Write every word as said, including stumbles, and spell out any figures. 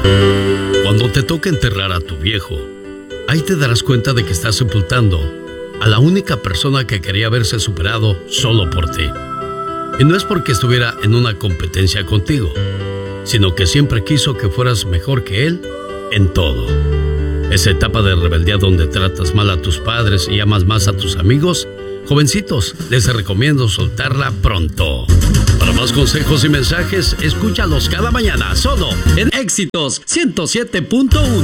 Cuando te toque enterrar a tu viejo, ahí te darás cuenta de que estás sepultando a la única persona que quería verse superado solo por ti. Y no es porque estuviera en una competencia contigo, sino que siempre quiso que fueras mejor que él en todo. Esa etapa de rebeldía donde tratas mal a tus padres y amas más a tus amigos, jovencitos, les recomiendo soltarla pronto. Para más consejos y mensajes, escúchalos cada mañana solo en Éxitos ciento siete punto uno.